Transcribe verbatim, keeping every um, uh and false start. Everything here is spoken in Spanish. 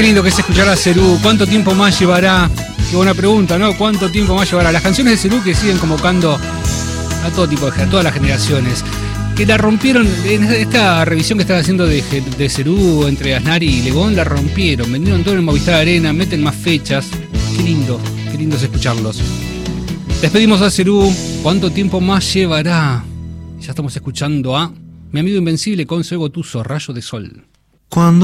Qué lindo que es escuchar a Cerú. ¿Cuánto tiempo más llevará? Qué buena pregunta, ¿no? ¿Cuánto tiempo más llevará? Las canciones de Cerú que siguen convocando a todo tipo de, a todas las generaciones. Que la rompieron, en esta revisión que están haciendo de, de Cerú entre Aznar y Lebón, la rompieron. Vendieron todo en Movistar Arena, meten más fechas. Qué lindo, qué lindo es escucharlos. Despedimos a Cerú. ¿Cuánto tiempo más llevará? Ya estamos escuchando a Mi Amigo Invencible con Zoe Gotuso, Rayo de Sol. Cuando